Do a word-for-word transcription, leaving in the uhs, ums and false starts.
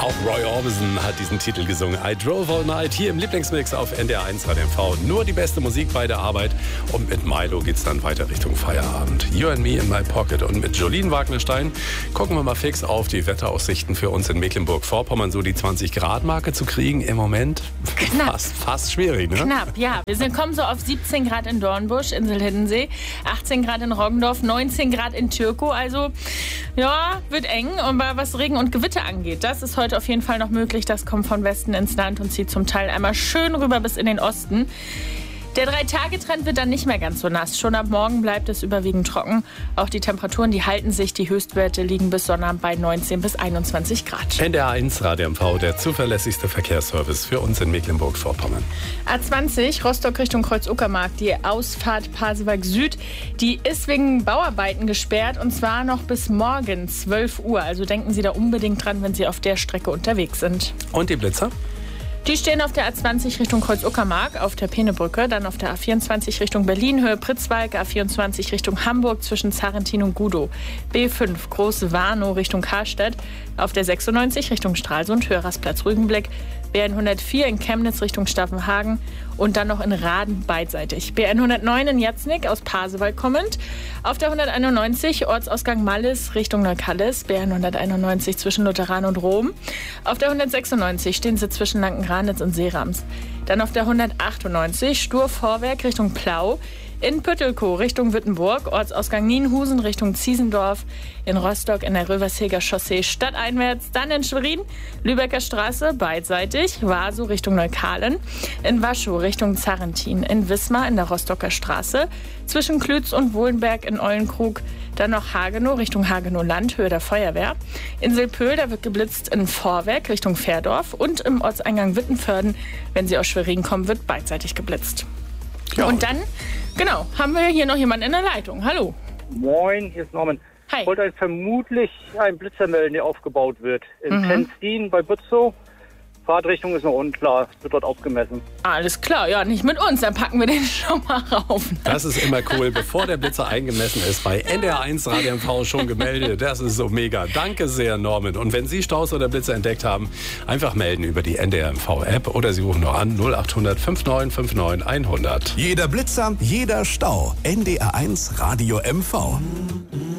Auch Roy Orbison hat diesen Titel gesungen. I Drove All Night hier im Lieblingsmix auf N D R eins Radio M V. Nur die beste Musik bei der Arbeit. Und mit Milo geht's dann weiter Richtung Feierabend. You and Me in My Pocket. Und mit Jolien Wagnerstein gucken wir mal fix auf die Wetteraussichten für uns in Mecklenburg-Vorpommern. So die zwanzig Grad Marke zu kriegen im Moment Knapp. Fast, fast schwierig, ne? Knapp, ja. Wir sind, kommen so auf siebzehn Grad in Dornbusch, Insel Hiddensee, achtzehn Grad in Roggendorf, neunzehn Grad in Türkow. Also, ja, wird eng. Und was Regen und Gewitter angeht, das ist heute auf jeden Fall noch möglich. Das kommt von Westen ins Land und zieht zum Teil einmal schön rüber bis in den Osten. Der Drei-Tage-Trend wird dann nicht mehr ganz so nass. Schon ab morgen bleibt es überwiegend trocken. Auch die Temperaturen, die halten sich. Die Höchstwerte liegen bis Sonnabend bei neunzehn bis einundzwanzig Grad. N D R eins Radio M V, der zuverlässigste Verkehrsservice für uns in Mecklenburg-Vorpommern. A zwanzig, Rostock Richtung Kreuz-Uckermark. Die Ausfahrt Pasewalk Süd, die ist wegen Bauarbeiten gesperrt. Und zwar noch bis morgen zwölf Uhr. Also denken Sie da unbedingt dran, wenn Sie auf der Strecke unterwegs sind. Und die Blitzer? Die stehen auf der A zwanzig Richtung Kreuz-Uckermark, auf der Peenebrücke, dann auf der A vierundzwanzig Richtung Berlin, Höhe Pritzwalk, A vierundzwanzig Richtung Hamburg zwischen Zarentin und Gudow, B fünf Große Warnow Richtung Karstadt, auf der sechsundneunzig Richtung Stralsund, Höhe Rastplatz Rügenblick, B hundertvier in Chemnitz Richtung Staffenhagen und dann noch in Raden beidseitig. B hundertneun in Jatznick aus Pasewalk kommend, auf der hunderteinundneunzig Ortsausgang Mallis Richtung Neukallis, B hunderteinundneunzig zwischen Lutheran und Rom, auf der hundertsechsundneunzig stehen Sie zwischen Lanken-Granitz und Seerams. Dann auf der hundertachtundneunzig Stur-Vorwerk Richtung Plau, in Püttelkow Richtung Wittenburg, Ortsausgang Nienhusen Richtung Ziesendorf, in Rostock in der Röversheger Chaussee stadteinwärts, dann in Schwerin, Lübecker Straße beidseitig, Waso Richtung Neukalen, in Waschow Richtung Zarentin, in Wismar in der Rostocker Straße, zwischen Klütz und Wohlenberg in Eulenkrug, dann noch Hagenow Richtung Hagenow-Land, Höhe der Feuerwehr, in Silpöhl, da wird geblitzt in Vorwerk Richtung Fährdorf und im Ortseingang Wittenförden, wenn Sie aus Schwerin kommen, wird beidseitig geblitzt. Ja. Und dann, genau, haben wir hier noch jemanden in der Leitung. Hallo. Moin, hier ist Norman. Hi. Ich wollte euch vermutlich einen Blitzer melden, der aufgebaut wird. In Mhm. Tenstin bei Bützow. Fahrtrichtung ist noch unklar, wird dort aufgemessen. Alles klar, ja, nicht mit uns, dann packen wir den schon mal rauf. Das ist immer cool, bevor der Blitzer eingemessen ist. Bei N D R eins Radio M V schon gemeldet. Das ist so mega. Danke sehr, Norman. Und wenn Sie Staus oder Blitzer entdeckt haben, einfach melden über die N D R M V-App oder Sie rufen noch an null achthundert neunundfünfzig neunundfünfzig hundert. Jeder Blitzer, jeder Stau. N D R eins Radio M V.